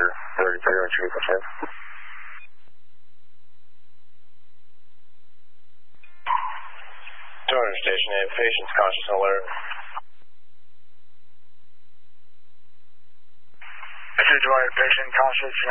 Dwyer Station 8, patients conscious and alert. This is Dwyer, patient conscious